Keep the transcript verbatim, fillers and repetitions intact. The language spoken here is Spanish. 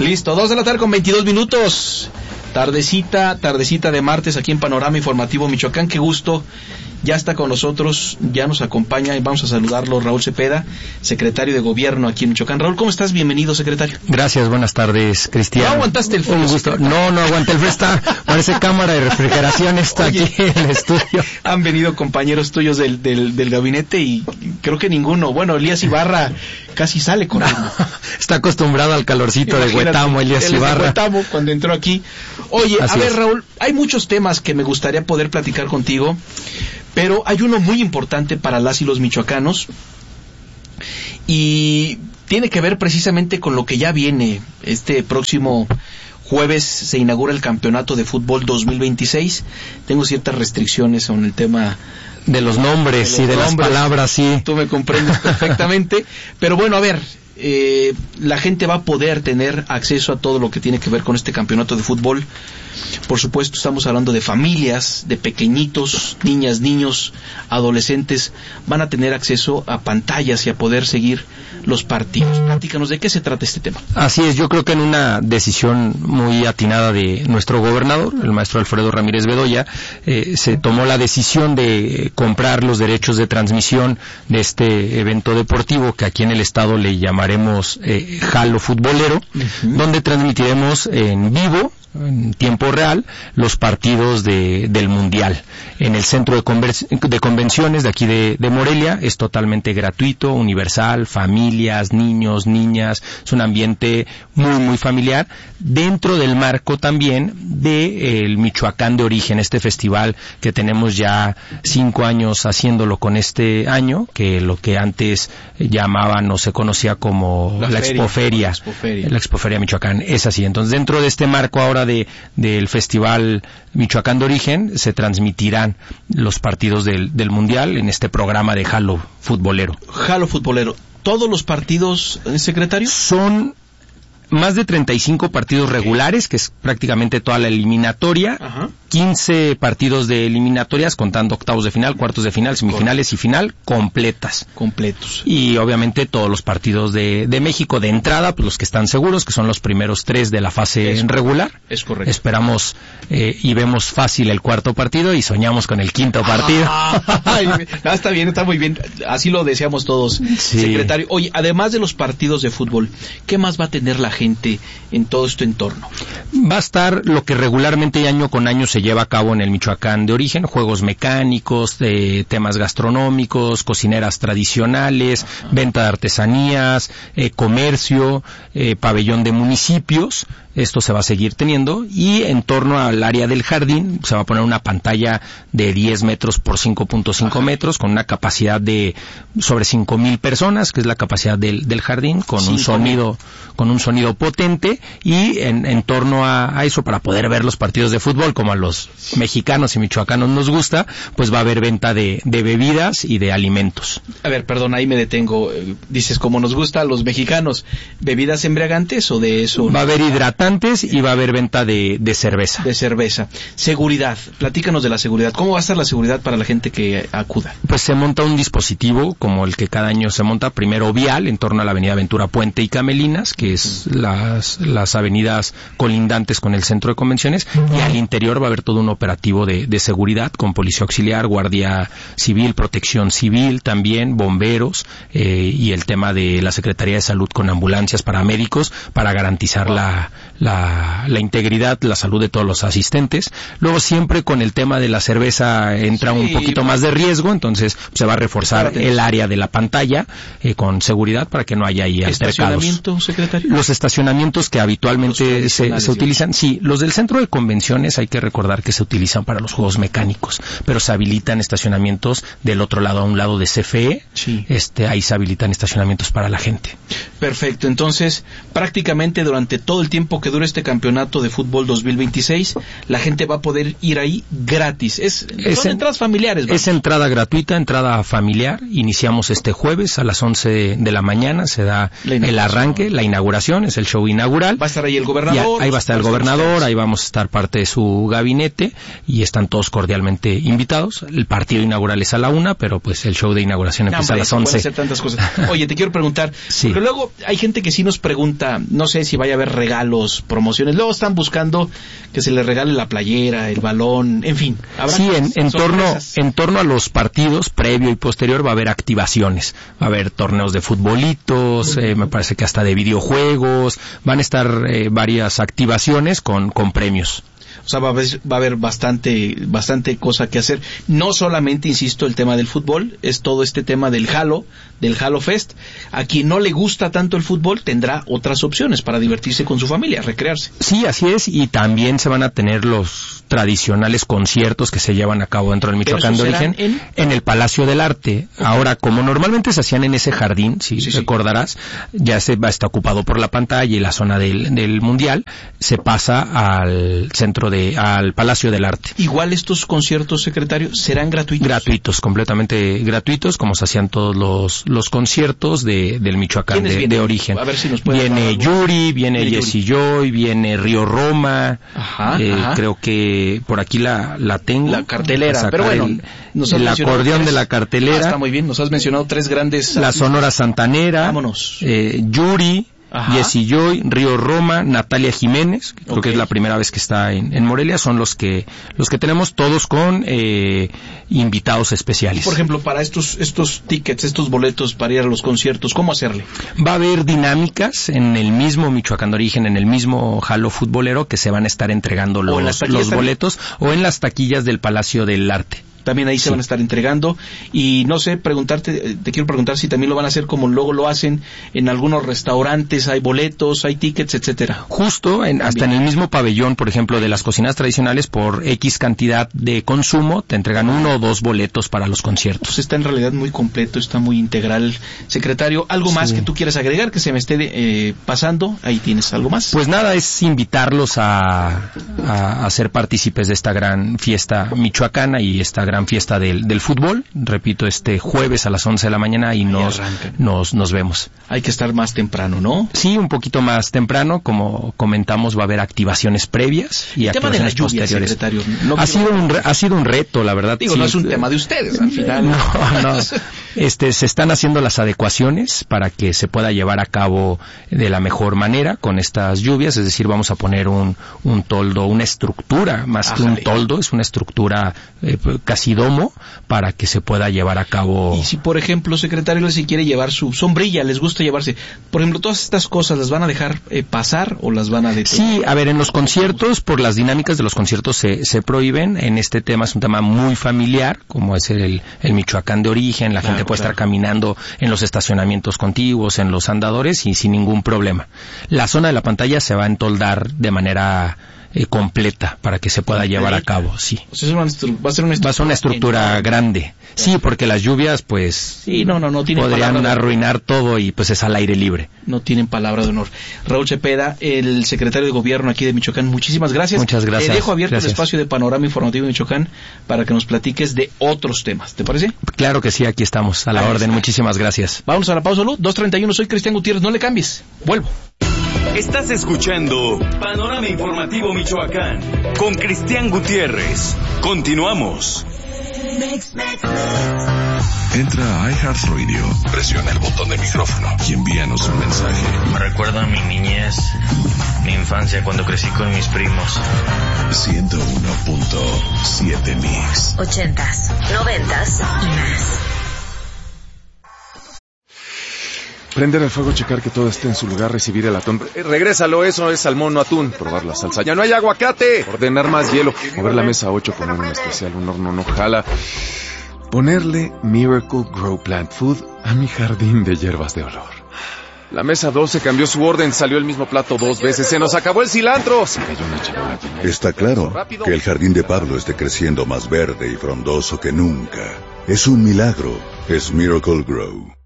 Listo, dos de la tarde con veintidós minutos. Tardecita, tardecita de martes aquí en Panorama Informativo Michoacán. Qué gusto. Ya está con nosotros, ya nos acompaña y vamos a saludarlo Raúl Cepeda, secretario de Gobierno aquí en Michoacán. Raúl, ¿cómo estás? Bienvenido, secretario. Gracias, buenas tardes, Cristian. ¿No aguantaste el frío? Un gusto. No, no aguanté el frío. Está, parece cámara de refrigeración está Oye, aquí en el estudio. Han venido compañeros tuyos del, del, del gabinete y creo que ninguno. Bueno, Elías Ibarra casi sale corriendo. No, está acostumbrado al calorcito Imagínate, de Huetamo, Elías Ibarra. De Huetamo, cuando entró aquí. Oye, Así a ver, es. Raúl, hay muchos temas que me gustaría poder platicar contigo. Pero hay uno muy importante para las y los michoacanos y tiene que ver precisamente con lo que ya viene. Este próximo jueves se inaugura el Campeonato de Fútbol dos mil veintiséis. Tengo ciertas restricciones con el tema de los nombres y de, de las palabras, sí. Tú me comprendes perfectamente. Pero bueno, a ver, eh, la gente va a poder tener acceso a todo lo que tiene que ver con este campeonato de fútbol. Por supuesto, estamos hablando de familias, de pequeñitos, niñas, niños, adolescentes, van a tener acceso a pantallas y a poder seguir los partidos. Platícanos, ¿de qué se trata este tema? Así es, yo creo que en una decisión muy atinada de nuestro gobernador, el maestro Alfredo Ramírez Bedoya, eh, se tomó la decisión de comprar los derechos de transmisión de este evento deportivo, que aquí en el estado le llamaremos eh, Jalo Futbolero, uh-huh. donde transmitiremos en vivo, en tiempo real, los partidos de, del Mundial. En el Centro de, Conver- de Convenciones de aquí de, de Morelia es totalmente gratuito, universal, familias, niños, niñas, es un ambiente muy, muy familiar, dentro del marco también de el Michoacán de Origen, este festival que tenemos ya cinco años haciéndolo con este año, que lo que antes llamaban o se conocía como la, la Expoferia, la Expoferia, la Expoferia Michoacán, es así. Entonces, dentro de este marco ahora de del Festival Michoacán de Origen se transmitirán los partidos del, del Mundial en este programa de Jalo Futbolero. Jalo Futbolero. ¿Todos los partidos, secretario? Son más de treinta y cinco partidos regulares, que es prácticamente toda la eliminatoria. Ajá. quince partidos de eliminatorias, contando octavos de final, cuartos de final, semifinales Correcto. Y final, completas. Completos. Y obviamente todos los partidos de, de México de entrada, pues los que están seguros, que son los primeros tres de la fase es regular. Es correcto. Esperamos eh, y vemos fácil el cuarto partido y soñamos con el quinto partido. Ay, no, está bien, está muy bien. Así lo deseamos todos, sí. Secretario. Oye, además de los partidos de fútbol, ¿qué más va a tener la gente en todo este entorno? Va a estar lo que regularmente año con año se lleva a cabo en el Michoacán de Origen, juegos mecánicos, de temas gastronómicos, cocineras tradicionales, Ajá. venta de artesanías, eh, comercio, eh, pabellón de municipios. Esto se va a seguir teniendo y en torno al área del jardín se va a poner una pantalla de diez metros por cinco punto cinco metros con una capacidad de sobre cinco mil personas, que es la capacidad del, del jardín, con un sonido con un sonido potente y en, en torno a, a eso, para poder ver los partidos de fútbol como a los mexicanos y michoacanos nos gusta, pues va a haber venta de, de bebidas y de alimentos. A ver, perdón, ahí me detengo. Dices, como nos gusta a los mexicanos, ¿bebidas embriagantes o de eso? Va a haber hidratantes y va a haber venta de, de cerveza. De cerveza. Seguridad. Platícanos de la seguridad. ¿Cómo va a estar la seguridad para la gente que acuda? Pues se monta un dispositivo como el que cada año se monta, primero vial en torno a la avenida Ventura Puente y Camelinas, que es las, las avenidas colindantes con el centro de convenciones, uh-huh. y al interior va a haber todo un operativo de, de seguridad con policía auxiliar, guardia civil, protección civil también, bomberos, eh, y el tema de la Secretaría de Salud con ambulancias, paramédicos, para garantizar wow. la La, la integridad, la salud de todos los asistentes. Luego siempre con el tema de la cerveza entra sí, un poquito más de riesgo, entonces se va a reforzar el área de la pantalla eh, con seguridad para que no haya ahí altercados. ¿Estacionamiento, secretario? Los estacionamientos que habitualmente se, se utilizan, sí, los del centro de convenciones hay que recordar que se utilizan para los juegos mecánicos, pero se habilitan estacionamientos del otro lado, a un lado de C F E, sí. este, ahí se habilitan estacionamientos para la gente. Perfecto, entonces prácticamente durante todo el tiempo que dura este campeonato de fútbol dos mil veintiséis, la gente va a poder ir ahí gratis. Es, es son en, entradas familiares. ¿verdad? Es entrada gratuita, entrada familiar. Iniciamos este jueves a las once de la mañana, se da el arranque, la inauguración. es el show inaugural. Va a estar ahí el gobernador. Y ahí va a estar el gobernador, ahí vamos a estar parte de su gabinete y están todos cordialmente invitados. El partido inaugural es a la una, pero pues el show de inauguración no, empieza hombre, a las once. Hacer tantas cosas. Oye, te quiero preguntar, sí. Porque luego hay gente que sí nos pregunta, no sé si vaya a haber regalos, promociones, luego están buscando que se les regale la playera, el balón, en fin. ¿Habrá sí, en, en torno en torno a los partidos, previo y posterior, va a haber activaciones, va a haber torneos de futbolitos, eh, me parece que hasta de videojuegos, van a estar eh, varias activaciones con, con premios. O sea, va a haber, va a haber bastante, bastante cosa que hacer. No solamente, insisto, el tema del fútbol, es todo este tema del Halo, del Halo Fest. A quien no le gusta tanto el fútbol tendrá otras opciones para divertirse con su familia, recrearse. Sí, así es, y también se van a tener los tradicionales conciertos que se llevan a cabo dentro del Michoacán de origen, en... en el Palacio del Arte. Okay. Ahora, como normalmente se hacían en ese jardín, si sí, recordarás, sí. ya se va, está ocupado por la pantalla y la zona del, del Mundial, se pasa al centro de, al Palacio del Arte. Igual estos conciertos, secretario, serán gratuitos. Gratuitos, completamente gratuitos, como se hacían todos los, los conciertos de, del Michoacán de, de origen. A ver si nos puede viene Yuri, viene Jesse Joy, viene Río Roma, ajá, eh, ajá. creo que por aquí la, la tengo. La cartelera, pero bueno, el, nos el acordeón tres, de la cartelera. Ah, está muy bien, nos has mencionado tres grandes. La Sonora Santanera. Vámonos. Eh, Yuri. Jesse Joy, Río Roma, Natalia Jiménez, creo okay. que es la primera vez que está en, en Morelia, son los que los que tenemos todos con eh, invitados especiales. Por ejemplo, para estos estos tickets, estos boletos para ir a los conciertos, ¿cómo hacerle? Va a haber dinámicas en el mismo Michoacán de origen, en el mismo Halo futbolero, que se van a estar entregando los, los boletos o en las taquillas del Palacio del Arte. También ahí sí. se van a estar entregando y no sé, preguntarte, te quiero preguntar si también lo van a hacer como luego lo hacen en algunos restaurantes, hay boletos, hay tickets, etcétera. Justo, en, hasta en el mismo pabellón, por ejemplo, de las cocinas tradicionales, por X cantidad de consumo, te entregan uno o dos boletos para los conciertos. Pues está en realidad muy completo, está muy integral. Secretario, ¿algo sí. más que tú quieras agregar, que se me esté eh, pasando? Ahí tienes algo más. Pues nada, es invitarlos a, a, a ser partícipes de esta gran fiesta michoacana y esta gran fiesta del, del fútbol, repito, este jueves a las once de la mañana y nos, nos, nos vemos. Hay que estar más temprano, ¿no? Sí, un poquito más temprano, como comentamos, va a haber activaciones previas y el tema de la lluvia, posteriores. Secretario, no ha sido un ha sido un reto, la verdad. Digo, sí, no es un tema de ustedes, al final. No, no. Este, se están haciendo las adecuaciones para que se pueda llevar a cabo de la mejor manera con estas lluvias, es decir, vamos a poner un, un toldo, una estructura, más Ajale. que un toldo, es una estructura eh, casi domo, para que se pueda llevar a cabo. Y si, por ejemplo, secretario, si quiere llevar su sombrilla, les gusta llevarse, por ejemplo, todas estas cosas, ¿las van a dejar eh, pasar o las van a detener? Sí, a ver, en los conciertos, por las dinámicas de los conciertos se, se prohíben. En este tema es un tema muy familiar, como es el, el Michoacán de origen, la claro, gente puede claro. estar caminando en los estacionamientos contiguos, en los andadores y sin ningún problema. La zona de la pantalla se va a entoldar de manera Eh, completa para que se pueda llevar a cabo, sí. O sea, va a ser una estructura, va a ser una estructura, va a ser una estructura grande. Sí, porque las lluvias, pues, sí, no, no, no tienen podrían arruinar todo y pues es al aire libre. No tienen palabra de honor. Raúl Cepeda, el secretario de Gobierno aquí de Michoacán, muchísimas gracias. Muchas gracias. Te dejo abierto gracias. el espacio de Panorama Informativo de Michoacán para que nos platiques de otros temas, ¿te parece? Claro que sí, aquí estamos, a la Ahí orden. Está. Muchísimas gracias. Vamos a la pausa, Lu. dos treinta y uno, soy Cristian Gutiérrez, no le cambies. Vuelvo. Estás escuchando Panorama Informativo Michoacán con Cristian Gutiérrez. Continuamos. Entra a iHeartRadio, presiona el botón de micrófono y envíanos un mensaje. Me recuerda a mi niñez, mi infancia cuando crecí con mis primos. ciento uno punto siete Mix. Ochentas, noventas y más. Prender el fuego, checar que todo esté en su lugar, recibir el atún. Eh, regrésalo, eso es salmón, no atún. Probar la salsa. ¡Ya no hay aguacate! Ordenar más hielo. Mover la mesa ocho, poner un especial, un horno no jala. Ponerle Miracle Grow Plant Food a mi jardín de hierbas de olor. La mesa doce cambió su orden, salió el mismo plato dos veces. ¡Se nos acabó el cilantro! Se cayó una charola. Está claro que el jardín de Pablo esté creciendo más verde y frondoso que nunca. Es un milagro. Es Miracle Grow.